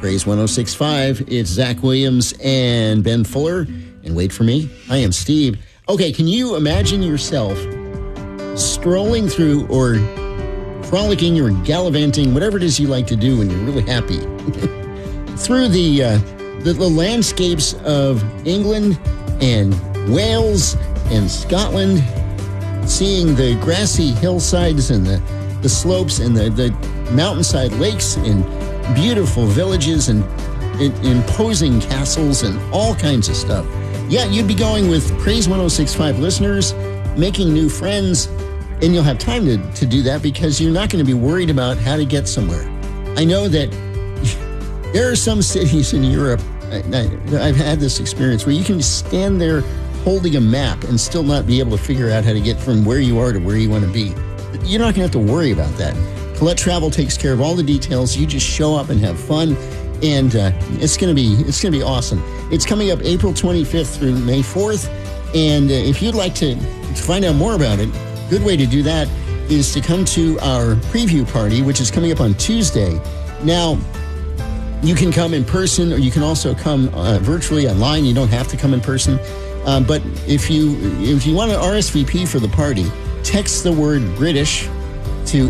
Praise 106.5. It's Zach Williams and Ben Fuller. And wait for me, I am Steve. Okay, can you imagine yourself strolling through or frolicking or gallivanting, whatever it is you like to do when you're really happy, through the landscapes of England and Wales and Scotland, seeing the grassy hillsides and the slopes and the mountainside lakes and beautiful villages and imposing castles and all kinds of stuff. Yeah, you'd be going with Praise 106.5 listeners, making new friends, and you'll have time to do that because you're not going to be worried about how to get somewhere. I know that there are some cities in Europe, I've had this experience, where you can stand there holding a map and still not be able to figure out how to get from where you are to where you want to be. You're not going to have to worry about that. Colette Travel takes care of all the details. You just show up and have fun, and it's going to be awesome. It's coming up April 25th through May 4th, and if you'd like to find out more about it, good way to do that is to come to our preview party, which is coming up on Tuesday. Now, you can come in person, or you can also come virtually online. You don't have to come in person. But if you want to RSVP for the party, text the word British to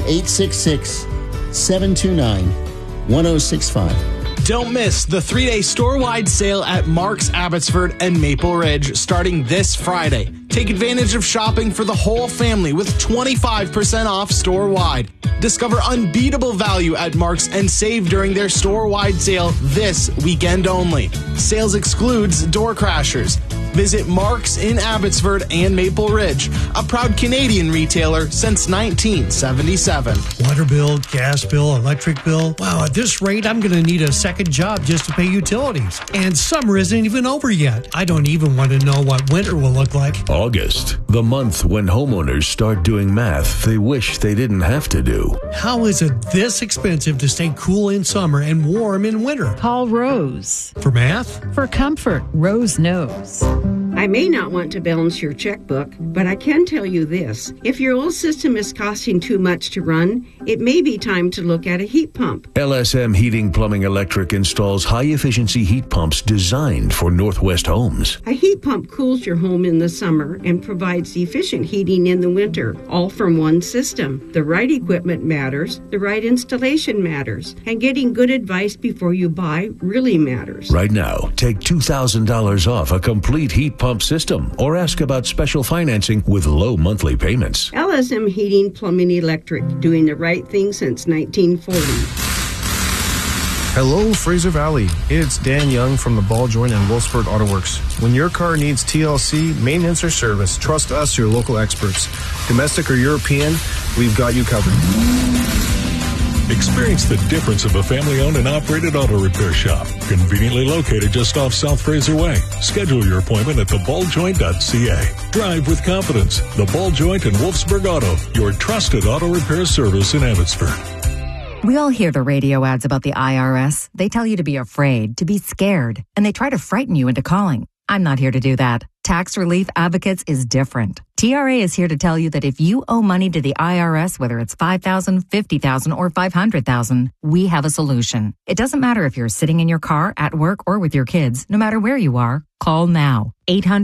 866-729-1065. Don't miss the 3-day store-wide sale at Mark's Abbotsford and Maple Ridge starting this Friday. Take advantage of shopping for the whole family with 25% off store-wide. Discover unbeatable value at Mark's and save during their store-wide sale this weekend only. Sales excludes door crashers. Visit Mark's in Abbotsford and Maple Ridge, a proud Canadian retailer since 1977. Water bill, gas bill, electric bill. Wow, at this rate, I'm going to need a second job just to pay utilities. And summer isn't even over yet. I don't even want to know what winter will look like. August, the month when homeowners start doing math they wish they didn't have to do. How is it this expensive to stay cool in summer and warm in winter? Call Rose. For math? For comfort, Rose knows. I may not want to balance your checkbook, but I can tell you this. If your old system is costing too much to run, it may be time to look at a heat pump. LSM Heating, Plumbing, Electric installs high-efficiency heat pumps designed for Northwest homes. A heat pump cools your home in the summer and provides efficient heating in the winter, all from one system. The right equipment matters, the right installation matters, and getting good advice before you buy really matters. Right now, take $2,000 off a complete heat pump system or ask about special financing with low monthly payments. LSM Heating, Plumbing, Electric, doing the right thing since 1940. Hello, Fraser Valley. It's Dan Young from the Ball Joint and Wolfsburg Auto Works. When your car needs TLC, maintenance, or service, trust us, your local experts. Domestic or European, we've got you covered. Experience the difference of a family-owned and operated auto repair shop. Conveniently located just off South Fraser Way. Schedule your appointment at theballjoint.ca. Drive with confidence. The Ball Joint and Wolfsburg Auto, your trusted auto repair service in Abbotsford. We all hear the radio ads about the IRS. They tell you to be afraid, to be scared, and they try to frighten you into calling. I'm not here to do that. Tax Relief Advocates is different. TRA is here to tell you that if you owe money to the IRS, whether it's $5,000, $50,000, or $500,000, we have a solution. It doesn't matter if you're sitting in your car, at work, or with your kids. No matter where you are, call now.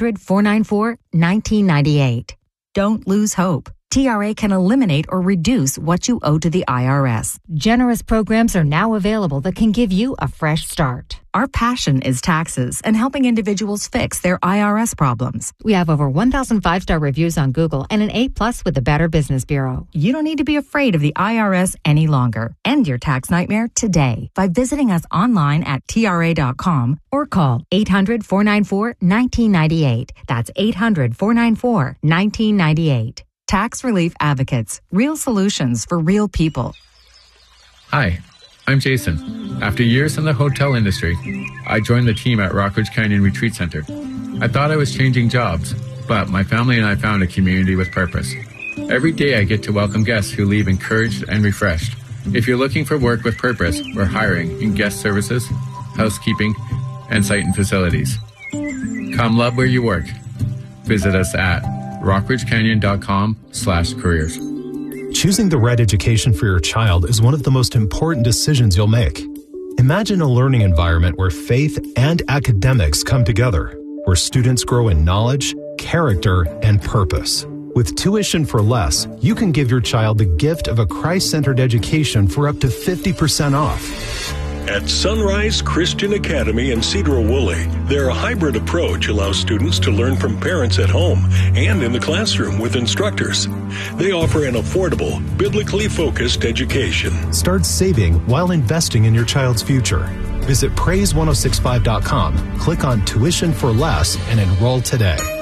800-494-1998. Don't lose hope. TRA can eliminate or reduce what you owe to the IRS. Generous programs are now available that can give you a fresh start. Our passion is taxes and helping individuals fix their IRS problems. We have over 1,000 5-star reviews on Google and an A+ with the Better Business Bureau. You don't need to be afraid of the IRS any longer. End your tax nightmare today by visiting us online at TRA.com or call 800-494-1998. That's 800-494-1998. Tax Relief Advocates. Real solutions for real people. Hi, I'm Jason. After years in the hotel industry, I joined the team at Rockridge Canyon Retreat Center. I thought I was changing jobs, but my family and I found a community with purpose. Every day I get to welcome guests who leave encouraged and refreshed. If you're looking for work with purpose, we're hiring in guest services, housekeeping, and site and facilities. Come love where you work. Visit us at rockridgecanyon.com/careers. Choosing the right education for your child is one of the most important decisions you'll make. Imagine a learning environment where faith and academics come together, where students grow in knowledge, character, and purpose. With Tuition for Less, you can give your child the gift of a Christ-centered education for up to 50% off. At Sunrise Christian Academy in Cedar-Woolley, their hybrid approach allows students to learn from parents at home and in the classroom with instructors. They offer an affordable, biblically focused education. Start saving while investing in your child's future. Visit praise1065.com, click on Tuition for Less, and enroll today.